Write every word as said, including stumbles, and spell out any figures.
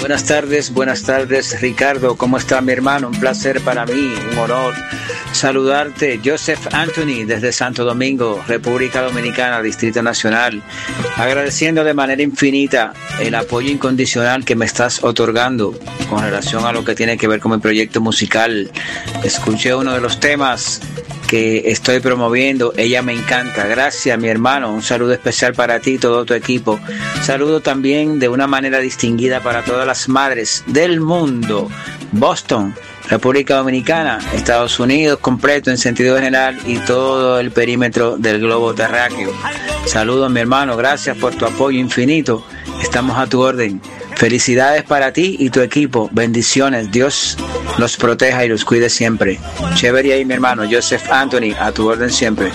Buenas tardes, buenas tardes, Ricardo. ¿Cómo está mi hermano? Un placer para mí, un honor saludarte. Joseph Anthony desde Santo Domingo, República Dominicana, Distrito Nacional. Agradeciendo de manera infinita el apoyo incondicional que me estás otorgando con relación a lo que tiene que ver con mi proyecto musical. Escuché uno de los temas que estoy promoviendo, ella me encanta. Gracias, mi hermano. Un saludo especial para ti y todo tu equipo. Saludo también de una manera distinguida para todas las madres del mundo. Boston, República Dominicana, Estados Unidos completo en sentido general y todo el perímetro del globo terráqueo. Saludos, mi hermano. Gracias por tu apoyo infinito. Estamos a tu orden. Felicidades para ti y tu equipo. Bendiciones. Dios los proteja y los cuide siempre. Chévere ahí, mi hermano. Joseph Anthony, a tu orden siempre.